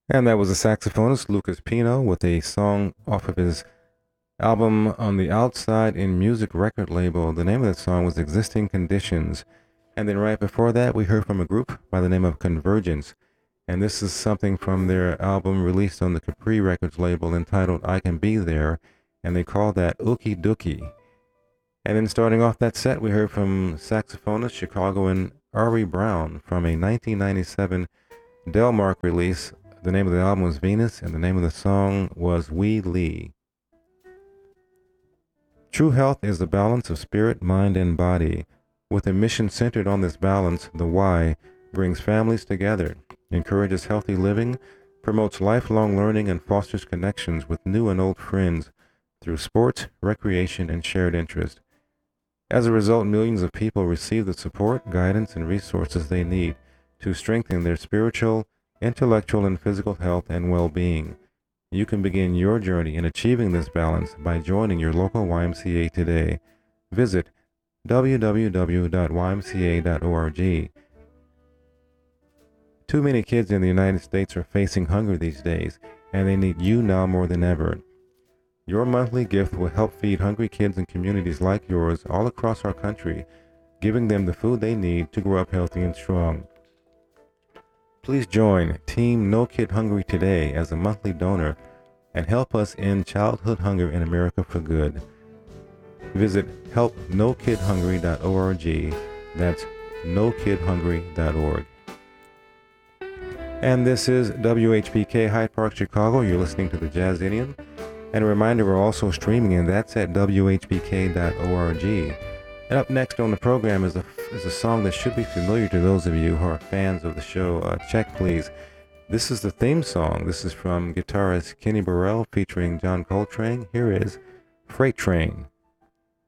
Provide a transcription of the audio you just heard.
And that was the saxophonist Lucas Pino with a song off of his album on the Outside in Music record label. The name of that song was Existing Conditions. And then right before that, we heard from a group by the name of Convergence. And this is something from their album released on the Capri Records label entitled I Can Be There. And they call that Ookie Dookie. And then starting off that set, we heard from saxophonist Chicagoan Ari Brown from a 1997 Delmark release. The name of the album was Venus, and the name of the song was Wee Lee. True health is the balance of spirit, mind, and body. With a mission centered on this balance, the Y brings families together, encourages healthy living, promotes lifelong learning, and fosters connections with new and old friends through sports, recreation, and shared interest. As a result, millions of people receive the support, guidance, and resources they need to strengthen their spiritual, intellectual, and physical health and well-being. You can begin your journey in achieving this balance by joining your local YMCA today. Visit www.ymca.org. Too many kids in the United States are facing hunger these days, and they need you now more than ever. Your monthly gift will help feed hungry kids in communities like yours all across our country, giving them the food they need to grow up healthy and strong. Please join Team No Kid Hungry today as a monthly donor and help us end childhood hunger in America for good. Visit helpnokidhungry.org. That's nokidhungry.org. And this is WHPK Hyde Park, Chicago. You're listening to the Jazz Indian. And a reminder, we're also streaming, and that's at WHPK.org. And up next on the program is a song that should be familiar to those of you who are fans of the show. Check, please. This is the theme song. This is from guitarist Kenny Burrell featuring John Coltrane. Here is Freight Train.